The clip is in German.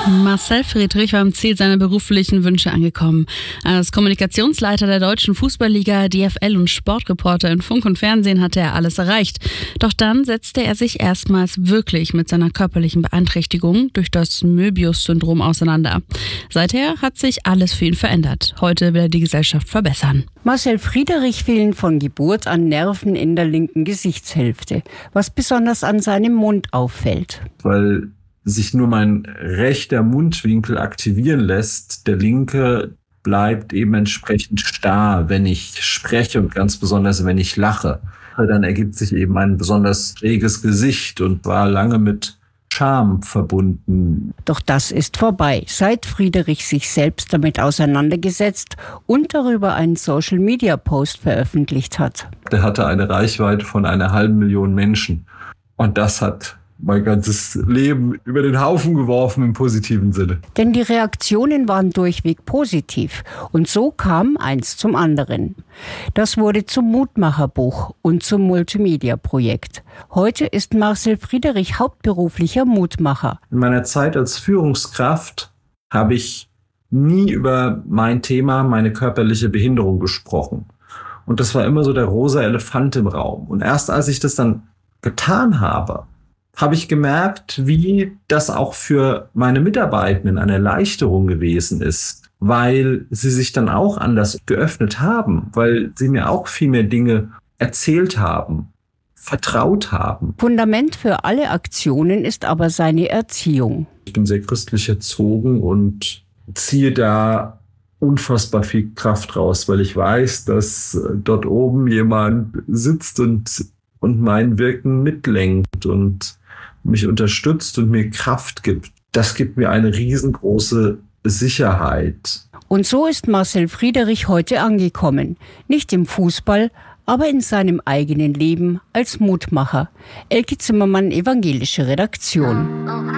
Marcel Friedrich war am Ziel seiner beruflichen Wünsche angekommen. Als Kommunikationsleiter der Deutschen Fußballliga, DFL und Sportreporter in Funk und Fernsehen hatte er alles erreicht. Doch dann setzte er sich erstmals wirklich mit seiner körperlichen Beeinträchtigung durch das Möbius-Syndrom auseinander. Seither hat sich alles für ihn verändert. Heute will er die Gesellschaft verbessern. Marcel Friedrich fehlen von Geburt an Nerven in der linken Gesichtshälfte, was besonders an seinem Mund auffällt. Weil sich nur mein rechter Mundwinkel aktivieren lässt, der linke bleibt eben entsprechend starr, wenn ich spreche und ganz besonders, wenn ich lache. Dann ergibt sich eben ein besonders reges Gesicht und war lange mit Scham verbunden. Doch das ist vorbei, seit Friedrich sich selbst damit auseinandergesetzt und darüber einen Social-Media-Post veröffentlicht hat. Der hatte eine Reichweite von 500.000 Menschen und das hat mein ganzes Leben über den Haufen geworfen im positiven Sinne. Denn die Reaktionen waren durchweg positiv. Und so kam eins zum anderen. Das wurde zum Mutmacherbuch und zum Multimedia-Projekt. Heute ist Marcel Friedrich hauptberuflicher Mutmacher. In meiner Zeit als Führungskraft habe ich nie über mein Thema, meine körperliche Behinderung gesprochen. Und das war immer so der rosa Elefant im Raum. Und erst als ich das dann getan habe ich gemerkt, wie das auch für meine Mitarbeitenden eine Erleichterung gewesen ist, weil sie sich dann auch anders geöffnet haben, weil sie mir auch viel mehr Dinge erzählt haben, vertraut haben. Fundament für alle Aktionen ist aber seine Erziehung. Ich bin sehr christlich erzogen und ziehe da unfassbar viel Kraft raus, weil ich weiß, dass dort oben jemand sitzt und mein Wirken mitlenkt und mich unterstützt und mir Kraft gibt. Das gibt mir eine riesengroße Sicherheit. Und so ist Marcel Friedrich heute angekommen. Nicht im Fußball, aber in seinem eigenen Leben als Mutmacher. Elke Zimmermann, Evangelische Redaktion.